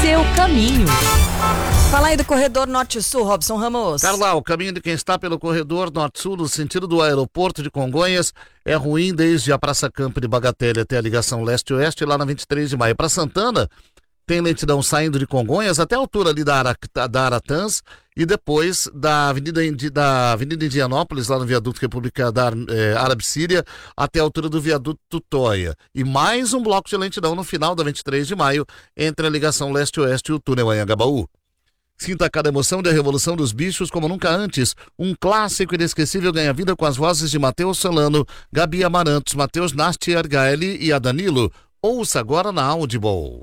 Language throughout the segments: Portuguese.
seu caminho. Fala aí do corredor Norte-Sul, Robson Ramos. Carla, o caminho de quem está pelo corredor Norte-Sul, no sentido do aeroporto de Congonhas, é ruim desde a Praça Campo de Bagatelle até a ligação leste-oeste, lá na 23 de maio. Para Santana, tem lentidão saindo de Congonhas até a altura ali da Aratãs e depois da Avenida Indianópolis, lá no viaduto República da Árabe Síria, até a altura do viaduto Tutóia. E mais um bloco de lentidão no final da 23 de maio, entre a ligação leste-oeste e o túnel Anhangabaú. Sinta cada emoção da Revolução dos Bichos como nunca antes. Um clássico inesquecível ganha vida com as vozes de Matheus Solano, Gabi Amarantos, Matheus Nasti Argaeli e a Danilo. Ouça agora na Audible.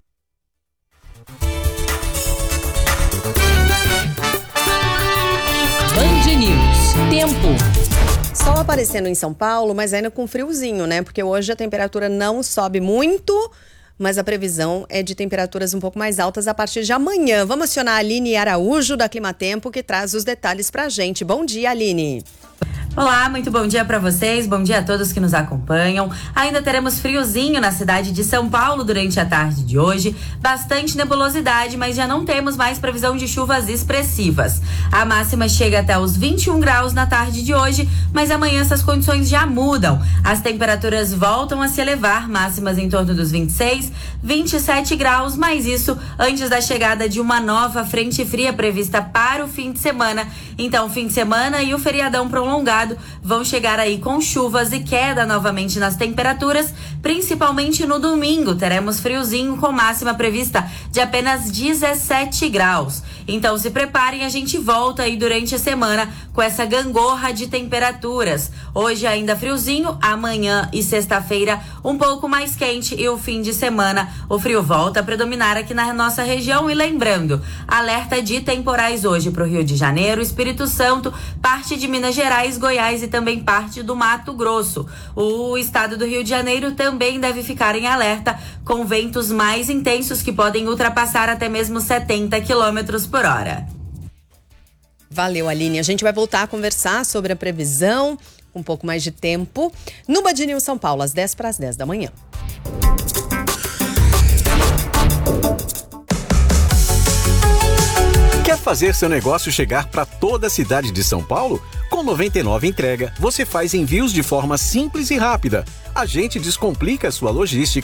Band News. Tempo. Sol aparecendo em São Paulo, mas ainda com friozinho, né? Porque hoje a temperatura não sobe muito, mas a previsão é de temperaturas um pouco mais altas a partir de amanhã. Vamos acionar a Aline Araújo, da Climatempo, que traz os detalhes pra gente. Bom dia, Aline. Olá, muito bom dia para vocês, bom dia a todos que nos acompanham. Ainda teremos friozinho na cidade de São Paulo durante a tarde de hoje, bastante nebulosidade, mas já não temos mais previsão de chuvas expressivas. A máxima chega até os 21 graus na tarde de hoje, mas amanhã essas condições já mudam. As temperaturas voltam a se elevar, máximas em torno dos 26, 27 graus, mas isso antes da chegada de uma nova frente fria prevista para o fim de semana. Então, fim de semana e o feriadão prolongado vão chegar aí com chuvas e queda novamente nas temperaturas, principalmente no domingo. Teremos friozinho com máxima prevista de apenas 17 graus. Então se preparem, a gente volta aí durante a semana com essa gangorra de temperaturas. Hoje ainda friozinho, amanhã e sexta-feira um pouco mais quente e o fim de semana o frio volta a predominar aqui na nossa região. E lembrando, alerta de temporais hoje para o Rio de Janeiro, Espírito Santo, parte de Minas Gerais, Goiás e também parte do Mato Grosso. O estado do Rio de Janeiro também deve ficar em alerta com ventos mais intensos que podem ultrapassar até mesmo 70 quilômetros por hora. Valeu, Aline. A gente vai voltar a conversar sobre a previsão, um pouco mais de tempo, no Band News São Paulo, às 10 para as 10 da manhã. Quer fazer seu negócio chegar para toda a cidade de São Paulo? Com 99 Entrega, você faz envios de forma simples e rápida. A gente descomplica a sua logística